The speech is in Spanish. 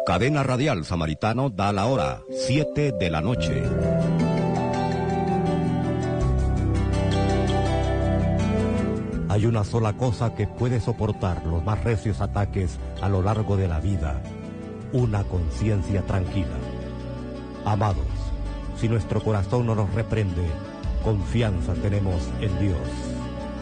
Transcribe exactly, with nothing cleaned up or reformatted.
Cadena Radial Samaritano da la hora, siete de la noche. Hay una sola cosa que puede soportar los más recios ataques a lo largo de la vida: una conciencia tranquila. Amados, si nuestro corazón no nos reprende, confianza tenemos en Dios.